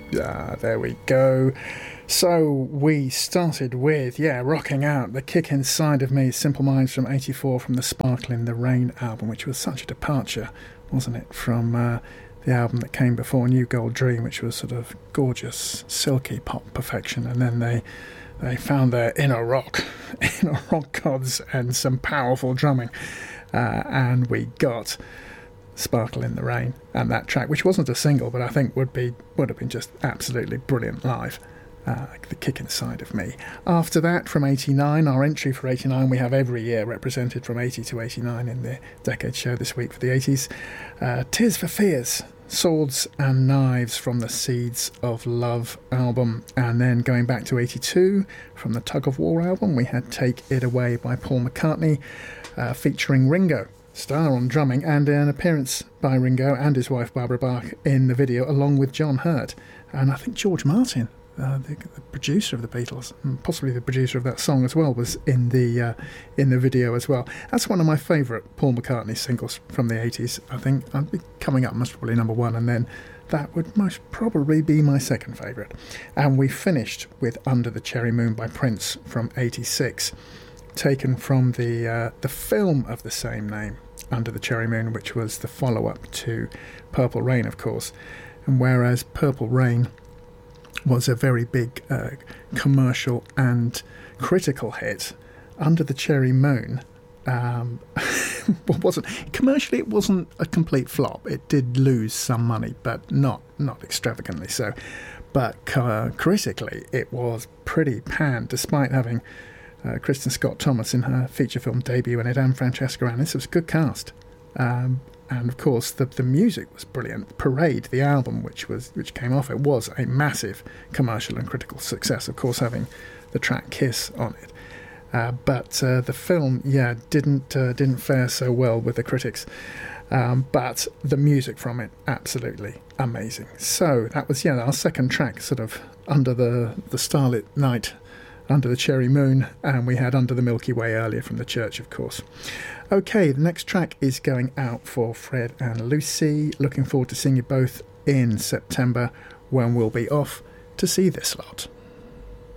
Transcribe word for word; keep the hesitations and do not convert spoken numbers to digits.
Ah, there we go. So we started with, yeah, rocking out The Kick Inside of Me, Simple Minds from eighty-four, from the Sparkle in the Rain album, which was such a departure, wasn't it, from uh, the album that came before, New Gold Dream, which was sort of gorgeous, silky pop perfection. And then they they found their inner rock, inner rock gods and some powerful drumming. Uh, and we got Sparkle in the Rain, and that track, which wasn't a single, but I think would be would have been just absolutely brilliant live. Uh, The Kick Inside of Me. After that, from eighty-nine, our entry for eighty-nine, we have every year represented from eighty to eighty-nine in the Decade Show this week for the eighties. Uh, Tears for Fears, Swords and Knives from the Seeds of Love album. And then going back to eighty-two, from the Tug of War album, we had Take It Away by Paul McCartney, uh, featuring Ringo Starr on drumming, and an appearance by Ringo and his wife Barbara Bach in the video, along with John Hurt. And I think George Martin, Uh, the, the producer of the Beatles, and possibly the producer of that song as well, was in the uh, in the video as well. That's one of my favourite Paul McCartney singles from the eighties. I think I'd be coming up most probably number one, and then that would most probably be my second favourite. And we finished with Under the Cherry Moon by Prince from eighty-six, taken from the uh, the film of the same name, Under the Cherry Moon, which was the follow-up to Purple Rain, of course. And whereas Purple Rain was a very big uh, commercial and critical hit, Under the Cherry Moon um, wasn't commercially. It wasn't a complete flop. It did lose some money, but not not extravagantly so. But uh, critically, it was pretty panned, despite having uh, Kristen Scott Thomas in her feature film debut in it, and Francesca Annis. It was a good cast. Um, And of course, the the music was brilliant. Parade, the album, which was which came off it, was a massive commercial and critical success. Of course, having the track "Kiss" on it, uh, but uh, the film, yeah, didn't uh, didn't fare so well with the critics. Um, but the music from it, absolutely amazing. So that was yeah our second track, sort of under the the starlit night, Under the Cherry Moon, and we had Under the Milky Way earlier from The Church, of course. Okay, the next track is going out for Fred and Lucy. Looking forward to seeing you both in September, when we'll be off to see this lot.